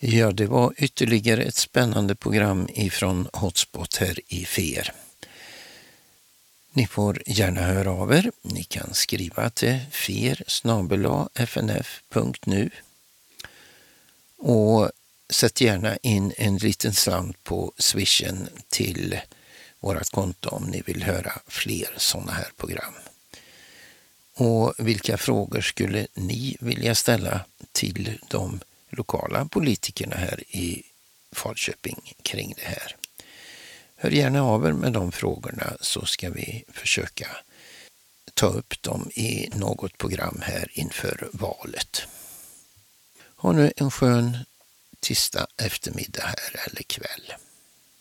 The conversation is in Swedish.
Ja, det var ytterligare ett spännande program ifrån Hotspot här i FER. Ni får gärna höra av er. Ni kan skriva till fer@fnf.nu och sätt gärna in en liten slant på Swishen till vårat konto om ni vill höra fler sådana här program. Och vilka frågor skulle ni vilja ställa till de lokala politikerna här i Falköping kring det här? Hör gärna av er med de frågorna så ska vi försöka ta upp dem i något program här inför valet. Ha nu en skön tisdag eftermiddag här eller kväll.